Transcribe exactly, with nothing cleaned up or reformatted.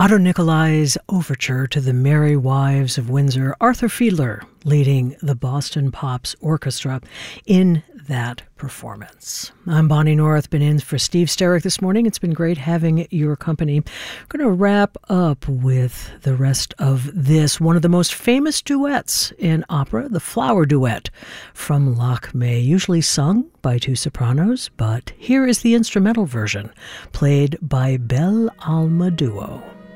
Otto Nicolai's overture to the Merry Wives of Windsor, Arthur Fiedler leading the Boston Pops Orchestra in that performance. I'm Bonnie North, been in for Steve Sterrick this morning. It's been great having your company. I'm going to wrap up with the rest of this, one of the most famous duets in opera, the Flower Duet from Loch May, usually sung by two sopranos, but here is the instrumental version, played by Bel Alma Duo.